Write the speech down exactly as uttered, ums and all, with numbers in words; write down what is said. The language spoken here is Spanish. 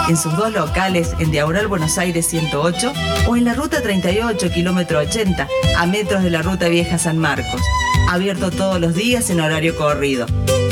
en sus dos locales en Diagonal Buenos Aires ciento ocho o en la Ruta treinta y ocho, kilómetro ochenta, a metros de la Ruta Vieja San Marcos. Abierto todos los días en horario corrido.